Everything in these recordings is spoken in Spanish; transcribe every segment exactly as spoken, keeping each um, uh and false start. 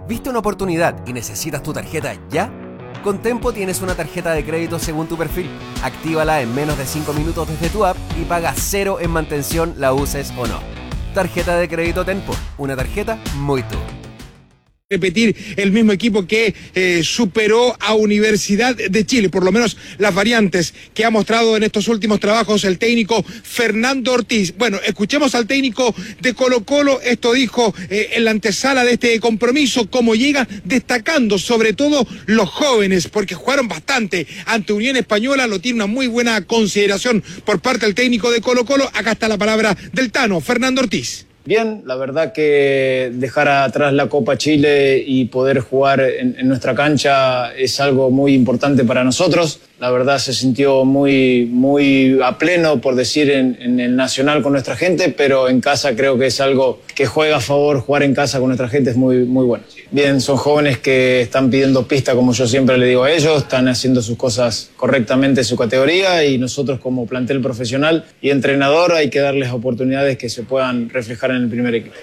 ¿Viste una oportunidad y necesitas tu tarjeta ya? Con Tempo tienes una tarjeta de crédito según tu perfil. Actívala en menos de cinco minutos desde tu app y paga cero en mantención, la uses o no. Tarjeta de crédito Tempo, una tarjeta muy tú. Repetir el mismo equipo que eh, superó a Universidad de Chile, por lo menos las variantes que ha mostrado en estos últimos trabajos el técnico Fernando Ortiz. Bueno, escuchemos al técnico de Colo-Colo, esto dijo eh, en la antesala de este compromiso, cómo llega destacando sobre todo los jóvenes, porque jugaron bastante ante Unión Española, lo tiene una muy buena consideración por parte del técnico de Colo-Colo. Acá está la palabra del Tano, Fernando Ortiz. Bien, la verdad que dejar atrás la Copa Chile y poder jugar en, en nuestra cancha es algo muy importante para nosotros. La verdad se sintió muy, muy a pleno, por decir, en, en el Nacional con nuestra gente, pero en casa creo que es algo que juega a favor. Jugar en casa con nuestra gente es muy, muy bueno. Bien, son jóvenes que están pidiendo pista, como yo siempre le digo a ellos, están haciendo sus cosas correctamente en su categoría y nosotros como plantel profesional y entrenador hay que darles oportunidades que se puedan reflejar en el primer equipo.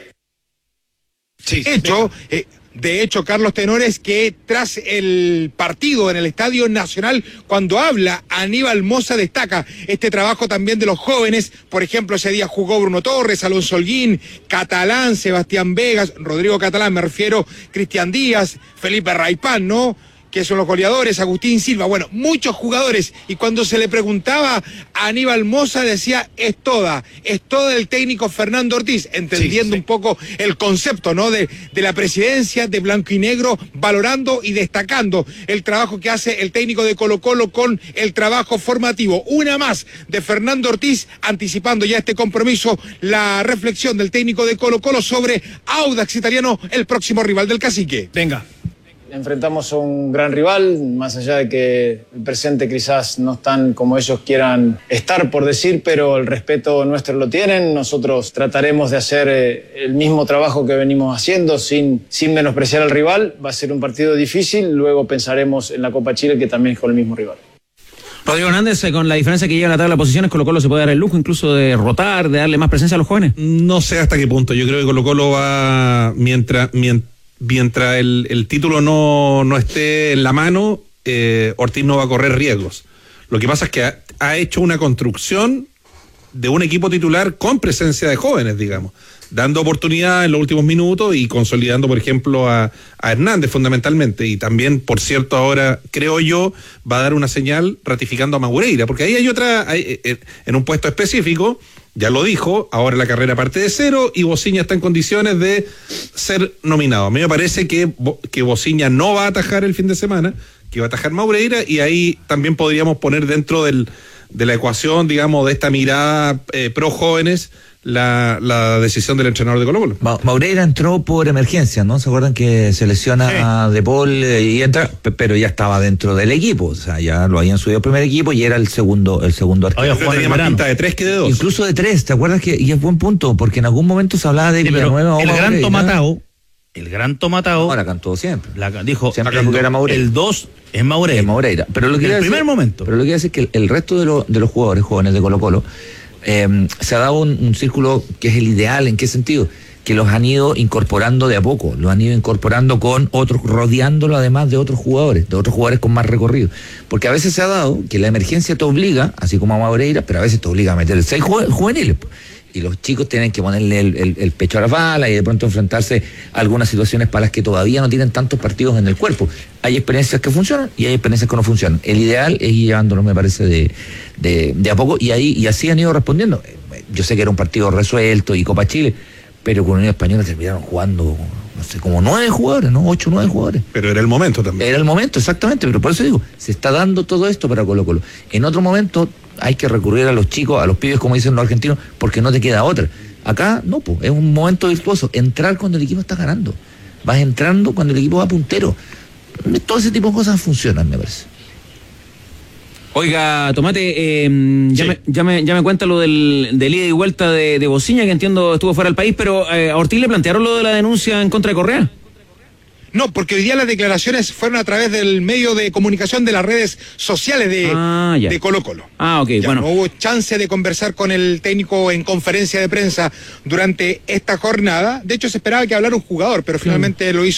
Sí, de hecho, eh, de hecho, Carlos Tenores, que tras el partido en el Estadio Nacional, cuando habla, Aníbal Mosa destaca este trabajo también de los jóvenes. Por ejemplo, ese día jugó Bruno Torres, Alonso Holguín, Catalán, Sebastián Vegas, Rodrigo Catalán, me refiero, Cristian Díaz, Felipe Raipán, ¿no?, que son los goleadores, Agustín Silva, bueno, muchos jugadores, y cuando se le preguntaba a Aníbal Mosa decía, es toda, es toda el técnico Fernando Ortiz, entendiendo sí, sí. un poco el concepto, ¿no?, de, de la presidencia de Blanco y Negro, valorando y destacando el trabajo que hace el técnico de Colo-Colo con el trabajo formativo. Una más de Fernando Ortiz, anticipando ya este compromiso, la reflexión del técnico de Colo-Colo sobre Audax Italiano, el próximo rival del Cacique. Venga. Enfrentamos a un gran rival, más allá de que el presente quizás no están como ellos quieran estar, por decir, pero el respeto nuestro lo tienen. Nosotros trataremos de hacer eh, el mismo trabajo que venimos haciendo sin, sin menospreciar al rival. Va a ser un partido difícil, luego pensaremos en la Copa Chile, que también es con el mismo rival. Rodrigo Hernández, con la diferencia que lleva en la tabla de posiciones, Colo-Colo se puede dar el lujo incluso de rotar, de darle más presencia a los jóvenes. No sé hasta qué punto. Yo creo que Colo-Colo va mientras... mientras Mientras el, el título no, no esté en la mano, eh, Ortiz no va a correr riesgos. Lo que pasa es que ha, ha hecho una construcción de un equipo titular con presencia de jóvenes, digamos, dando oportunidad en los últimos minutos y consolidando, por ejemplo, a, a Hernández fundamentalmente. Y también, por cierto, ahora, creo yo, va a dar una señal ratificando a Madureira, porque ahí hay otra, hay, en un puesto específico, ya lo dijo, ahora la carrera parte de cero y Bociña está en condiciones de ser nominado. A mí me parece que, que Bociña no va a atajar el fin de semana, que va a atajar Madureira, y ahí también podríamos poner dentro del, de la ecuación, digamos, de esta mirada eh, pro jóvenes, la, la decisión del entrenador de Colo-Colo. Ma Madureira entró por emergencia, ¿no? ¿Se acuerdan que se lesiona sí. a De Paul eh, y entra, pero ya estaba dentro del equipo, o sea, ya lo habían subido al primer equipo y era el segundo, el segundo arquero. Oye, tenía más pinta de tres que de dos. Incluso de tres, ¿te acuerdas que? Y es buen punto, porque en algún momento se hablaba de sí, Villanueva o el Madureira. gran Tomatao, el gran Tomatao. Ahora cantó siempre. La, dijo, siempre el, que era Madureira. El dos es Madureira. Es Madureira. Pero lo que en el decir, primer momento. Pero lo que quiero decir es que el, el resto de, lo, de los jugadores jóvenes de Colo-Colo Eh, se ha dado un, un círculo que es el ideal. ¿En qué sentido? Que los han ido incorporando de a poco, los han ido incorporando con otros, rodeándolo además de otros jugadores, de otros jugadores con más recorrido, porque a veces se ha dado que la emergencia te obliga, así como a Madureira, pero a veces te obliga a meter seis juveniles, y los chicos tienen que ponerle el, el, el pecho a la bala y de pronto enfrentarse a algunas situaciones para las que todavía no tienen tantos partidos en el cuerpo. Hay experiencias que funcionan y hay experiencias que no funcionan. El ideal es ir llevándolos, me parece, de, de, de a poco, y ahí y así han ido respondiendo. Yo sé que era un partido resuelto y Copa Chile, pero con Unión Española terminaron jugando, no sé, como nueve jugadores, ¿no? Ocho, nueve jugadores. Pero era el momento también. Era el momento, exactamente, pero por eso digo, se está dando todo esto para Colo-Colo. En otro momento hay que recurrir a los chicos, a los pibes, como dicen los argentinos, porque no te queda otra. Acá, no, pues, es un momento virtuoso. Entrar cuando el equipo está ganando. Vas entrando cuando el equipo va puntero. Todo ese tipo de cosas funcionan, me parece. Oiga, Tomate, eh, ya, sí. me, ya, me, ya me cuenta lo del, del ida y vuelta de, de Bociña, que entiendo estuvo fuera del país, pero eh, a Ortiz le plantearon lo de la denuncia en contra de Correa. No, porque hoy día las declaraciones fueron a través del medio de comunicación de las redes sociales de, ah, de Colo-Colo. Ah, ok, ya, bueno. No hubo chance de conversar con el técnico en conferencia de prensa durante esta jornada. De hecho, se esperaba que hablara un jugador, pero finalmente mm. lo hizo